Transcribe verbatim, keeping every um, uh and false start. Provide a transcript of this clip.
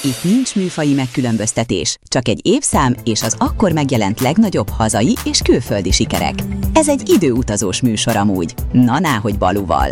Itt nincs műfaji megkülönböztetés, csak egy évszám és az akkor megjelent legnagyobb hazai és külföldi sikerek. Ez egy időutazós műsor amúgy. Na, náhogy Balúval.